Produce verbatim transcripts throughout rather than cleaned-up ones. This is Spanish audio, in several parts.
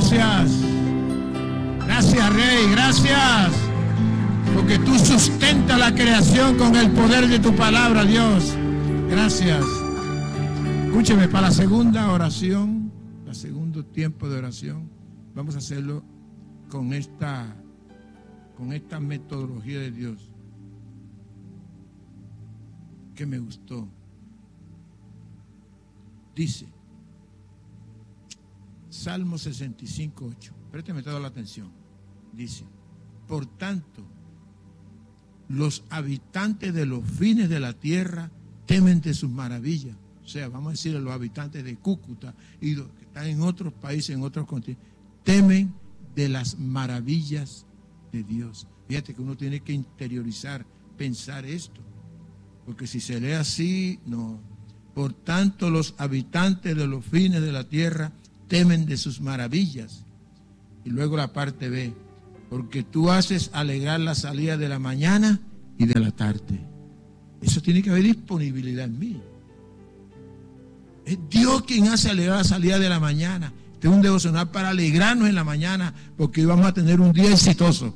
gracias. Gracias, Rey, gracias. Porque tú sustentas la creación con el poder de tu palabra, Dios. Gracias. Escúcheme, para la segunda oración, el segundo tiempo de oración, vamos a hacerlo con esta, con esta metodología de Dios que me gustó. Dice, Salmo sesenta y cinco, ocho. Présteme toda la atención. Dice, por tanto, los habitantes de los fines de la tierra temen de sus maravillas. O sea, vamos a decir a los habitantes de Cúcuta y los que están en otros países, en otros continentes, temen de las maravillas de Dios. Fíjate que uno tiene que interiorizar, pensar esto. Porque si se lee así, no. Por tanto, los habitantes de los fines de la tierra temen de sus maravillas. Y luego la parte B, porque tú haces alegrar la salida de la mañana y de la tarde. Eso tiene que haber disponibilidad en mí. Es Dios quien hace alegrar la salida de la mañana. Este es un devocional para alegrarnos en la mañana, porque hoy vamos a tener un día exitoso.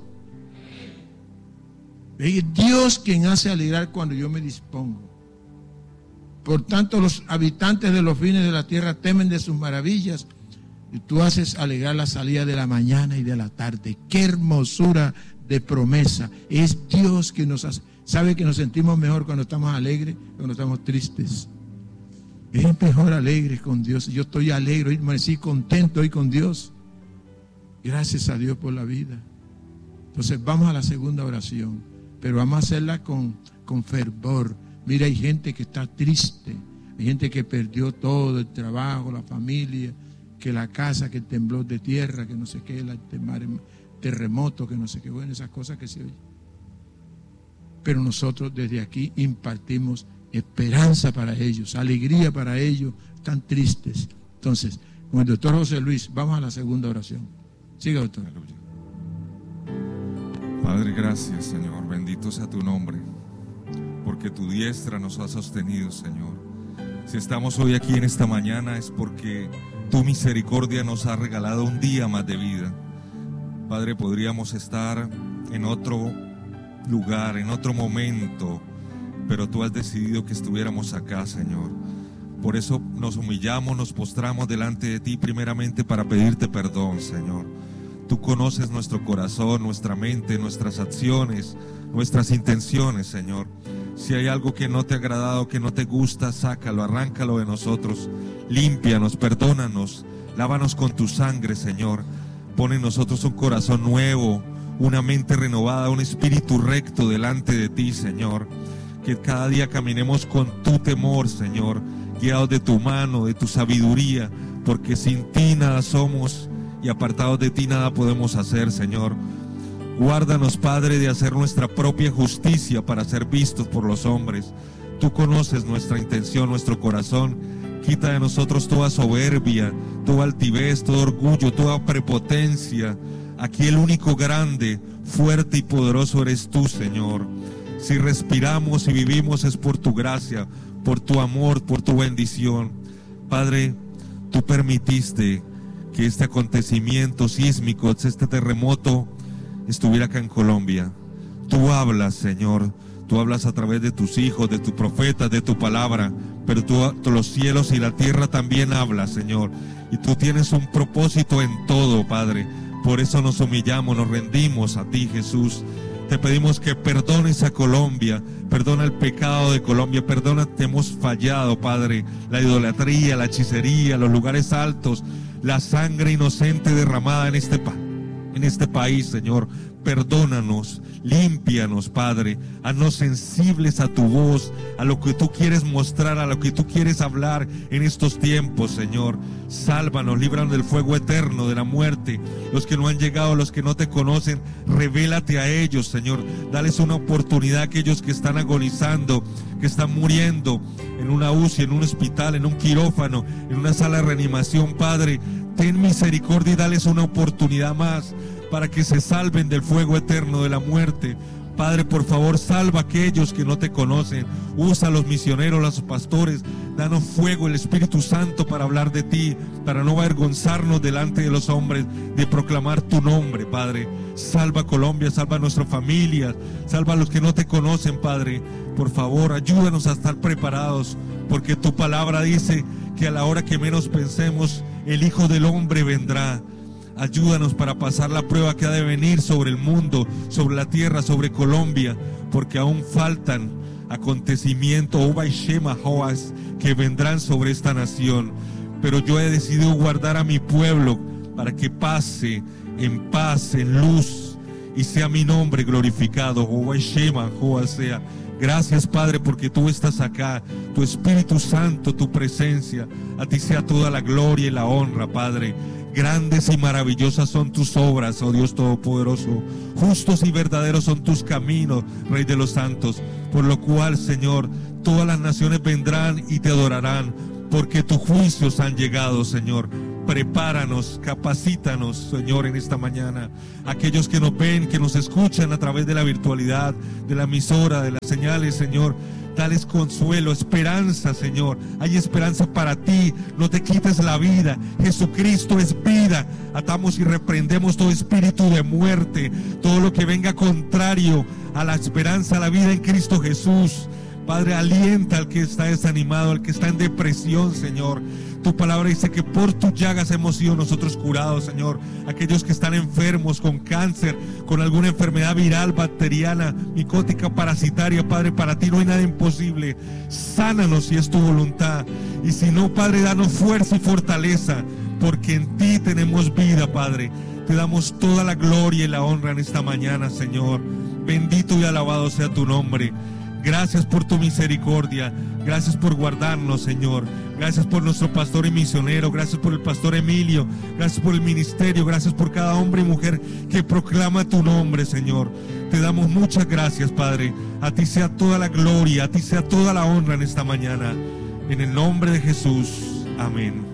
Es Dios quien hace alegrar cuando yo me dispongo. Por tanto, los habitantes de los fines de la tierra temen de sus maravillas, y tú haces alegrar la salida de la mañana y de la tarde. Qué hermosura de promesa. Es Dios quien nos hace. ¿Sabe que nos sentimos mejor cuando estamos alegres, cuando estamos tristes? Es mejor alegres con Dios. Yo estoy alegre, hoy amanecí contento hoy con Dios. Gracias a Dios por la vida. Entonces vamos a la segunda oración, pero vamos a hacerla con, con fervor. Mira, hay gente que está triste, hay gente que perdió todo, el trabajo, la familia, que la casa, que el temblor de tierra, que no sé qué, el terremoto, que no sé qué, bueno, esas cosas que se oyen. Pero nosotros desde aquí impartimos esperanza para ellos, alegría para ellos, están tristes. Entonces, con el doctor José Luis, vamos a la segunda oración. Siga, doctor. Padre, gracias, Señor, bendito sea tu nombre, porque tu diestra nos ha sostenido, Señor. Si estamos hoy aquí en esta mañana es porque tu misericordia nos ha regalado un día más de vida. Padre, podríamos estar en otro lugar, en otro momento, pero tú has decidido que estuviéramos acá, Señor. Por eso nos humillamos, nos postramos delante de ti primeramente para pedirte perdón, Señor. Tú conoces nuestro corazón, nuestra mente, nuestras acciones, nuestras intenciones, Señor. Si hay algo que no te ha agradado, que no te gusta, sácalo, arráncalo de nosotros. Límpianos, perdónanos, lávanos con tu sangre, Señor. Pon en nosotros un corazón nuevo, una mente renovada, un espíritu recto delante de ti, Señor. Que cada día caminemos con tu temor, Señor, guiados de tu mano, de tu sabiduría, porque sin ti nada somos y apartados de ti nada podemos hacer, Señor. Guárdanos, Padre, de hacer nuestra propia justicia para ser vistos por los hombres. Tú conoces nuestra intención, nuestro corazón. Quita de nosotros toda soberbia, toda altivez, todo orgullo, toda prepotencia. Aquí el único grande, fuerte y poderoso eres tú, Señor. Si respiramos y vivimos es por tu gracia, por tu amor, por tu bendición. Padre, tú permitiste que este acontecimiento sísmico, este terremoto, estuviera acá en Colombia. Tú hablas, Señor, tú hablas a través de tus hijos, de tus profetas, de tu palabra, pero tú, los cielos y la tierra también hablas, Señor, y tú tienes un propósito en todo, Padre. Por eso nos humillamos, nos rendimos a ti, Jesús. Te pedimos que perdones a Colombia, perdona el pecado de Colombia, perdona, te hemos fallado, Padre, la idolatría, la hechicería, los lugares altos, la sangre inocente derramada en este país. En este país, Señor, perdónanos, límpianos, Padre, haznos sensibles a tu voz, a lo que tú quieres mostrar, a lo que tú quieres hablar en estos tiempos, Señor. Sálvanos, líbranos del fuego eterno, de la muerte. Los que no han llegado, los que no te conocen, revélate a ellos, Señor. Dales una oportunidad a aquellos que están agonizando, que están muriendo en una U C I, en un hospital, en un quirófano, en una sala de reanimación, Padre. Ten misericordia y dales una oportunidad más para que se salven del fuego eterno de la muerte. Padre, por favor, salva a aquellos que no te conocen. Usa a los misioneros, a los pastores. Danos fuego, el Espíritu Santo, para hablar de ti, para no avergonzarnos delante de los hombres, de proclamar tu nombre, Padre. Salva a Colombia, salva a nuestras familias, salva a los que no te conocen, Padre. Por favor, ayúdanos a estar preparados, porque tu palabra dice que a la hora que menos pensemos, el Hijo del Hombre vendrá. Ayúdanos para pasar la prueba que ha de venir sobre el mundo, sobre la tierra, sobre Colombia, porque aún faltan acontecimientos que vendrán sobre esta nación. Pero yo he decidido guardar a mi pueblo para que pase en paz, en luz, y sea mi nombre glorificado. Gracias, Padre, porque tú estás acá, tu Espíritu Santo, tu presencia. A ti sea toda la gloria y la honra, Padre. Grandes y maravillosas son tus obras, oh Dios Todopoderoso. Justos y verdaderos son tus caminos, Rey de los santos. Por lo cual, Señor, todas las naciones vendrán y te adorarán, porque tus juicios han llegado, Señor. Prepáranos, capacítanos, Señor, en esta mañana. Aquellos que nos ven, que nos escuchan a través de la virtualidad, de la emisora, de las señales, Señor, dales consuelo, esperanza, Señor. Hay esperanza para ti. No te quites la vida. Jesucristo es vida. Atamos y reprendemos todo espíritu de muerte, todo lo que venga contrario a la esperanza, a la vida en Cristo Jesús. Padre, alienta al que está desanimado, al que está en depresión, Señor. Tu palabra dice que por tus llagas hemos sido nosotros curados, Señor. Aquellos que están enfermos con cáncer, con alguna enfermedad viral, bacteriana, micótica, parasitaria, Padre, para ti no hay nada imposible. Sánanos si es tu voluntad. Y si no, Padre, danos fuerza y fortaleza, porque en ti tenemos vida, Padre. Te damos toda la gloria y la honra en esta mañana, Señor. Bendito y alabado sea tu nombre. Gracias por tu misericordia. Gracias por guardarnos, Señor. Gracias por nuestro pastor y misionero. Gracias por el pastor Emilio. Gracias por el ministerio. Gracias por cada hombre y mujer que proclama tu nombre, Señor. Te damos muchas gracias, Padre. A ti sea toda la gloria, a ti sea toda la honra en esta mañana. En el nombre de Jesús. Amén.